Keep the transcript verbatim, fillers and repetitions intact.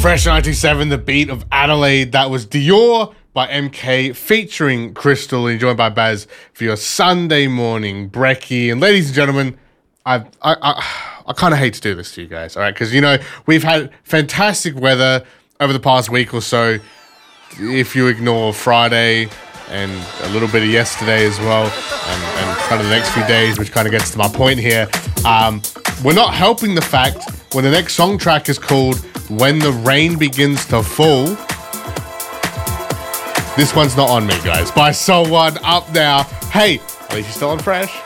Fresh ninety-seven, the beat of Adelaide. That was Dior by M K featuring Crystal, and joined by Baz for your Sunday morning brekkie. And ladies and gentlemen, I I I, I kind of hate to do this to you guys, all right? Because, you know, we've had fantastic weather over the past week or so. If you ignore Friday and a little bit of yesterday as well, and, and kind of the next few days, which kind of gets to my point here, um, we're not helping the fact when the next song track is called When the Rain Begins to Fall. This one's not on me, guys. By someone up now. Hey, at least you're still on Fresh.